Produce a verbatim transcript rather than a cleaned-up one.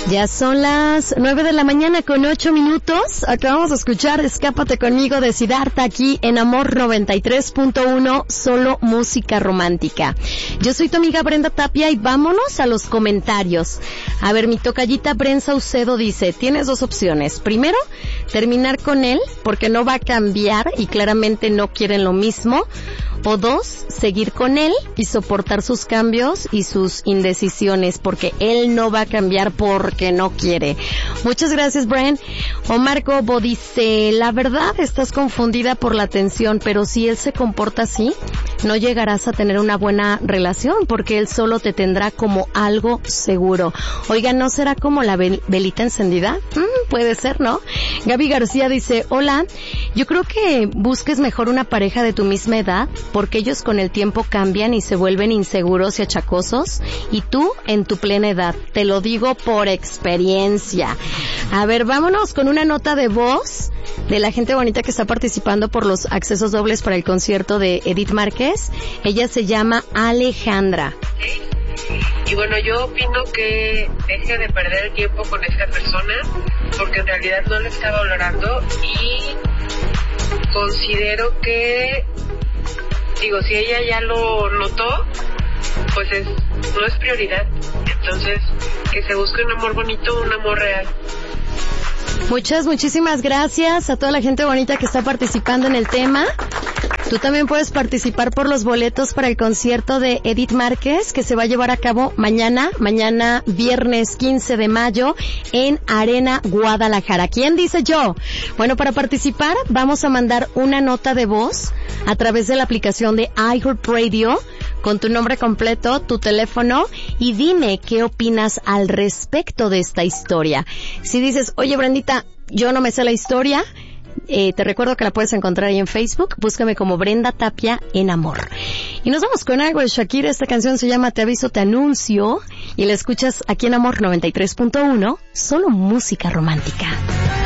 Ya son las nueve de la mañana con ocho minutos. Acabamos de escuchar Escápate conmigo de Siddhartha aquí en Amor noventa y tres punto uno, solo música romántica. Yo soy tu amiga Brenda Tapia y vámonos a los comentarios. A ver, mi tocallita Bren Saucedo dice, tienes dos opciones. Primero, terminar con él porque no va a cambiar y claramente no quieren lo mismo. O dos, seguir con él y soportar sus cambios y sus indecisiones porque él no va a cambiar porque no quiere. Muchas gracias, Brian. Omar Gobo dice, la verdad estás confundida por la atención, pero si él se comporta así, no llegarás a tener una buena relación porque él solo te tendrá como algo seguro. Oiga, ¿no será como la vel- velita encendida? Mm, puede ser, ¿no? Gaby García dice, hola, yo creo que busques mejor una pareja de tu misma edad porque ellos con el tiempo cambian y se vuelven inseguros y achacosos y tú en tu plena edad. Te lo digo por experiencia. A ver, vámonos con una nota de voz de la gente bonita que está participando por los accesos dobles para el concierto de Edith Márquez. Ella se llama Alejandra. Y bueno, yo opino que deje de perder el tiempo con esta persona porque en realidad no le está valorando y considero que, digo, si ella ya lo notó, pues es, no es prioridad. Entonces, que se busque un amor bonito, un amor real. Muchas, muchísimas gracias a toda la gente bonita que está participando en el tema. Tú también puedes participar por los boletos para el concierto de Edith Márquez que se va a llevar a cabo mañana, mañana viernes quince de mayo en Arena Guadalajara. ¿Quién dice yo? Bueno, para participar vamos a mandar una nota de voz a través de la aplicación de iHeartRadio con tu nombre completo, tu teléfono y dime qué opinas al respecto de esta historia. Si dices, oye Brendita, yo no me sé la historia, Eh, te recuerdo que la puedes encontrar ahí en Facebook. Búscame como Brenda Tapia en Amor. Y nos vamos con algo de Shakira. Esta canción se llama Te aviso, te anuncio. Y la escuchas aquí en Amor noventa y tres punto uno. Solo música romántica.